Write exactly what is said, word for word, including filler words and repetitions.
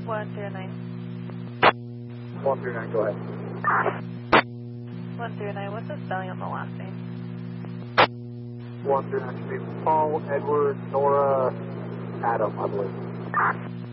one zero nine. one zero nine, go ahead. one zero nine, what's the spelling on the last name? one zero nine should be Paul, Edward, Nora, Adam, I believe.